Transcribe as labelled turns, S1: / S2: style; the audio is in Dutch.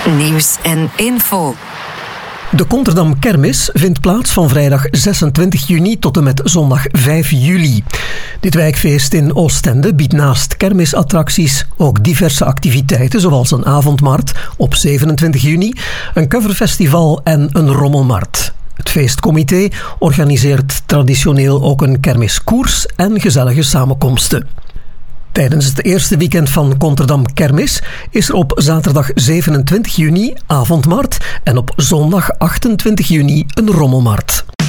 S1: Nieuws en info.
S2: De Konterdam Kermis vindt plaats van vrijdag 26 juni tot en met zondag 5 juli. Dit wijkfeest in Oostende biedt naast kermisattracties ook diverse activiteiten, zoals een avondmarkt op 27 juni, een coverfestival en een rommelmarkt. Het feestcomité organiseert traditioneel ook een kermiskoers en gezellige samenkomsten. Tijdens het eerste weekend van Konterdam Kermis is er op zaterdag 27 juni avondmarkt en op zondag 28 juni een rommelmarkt.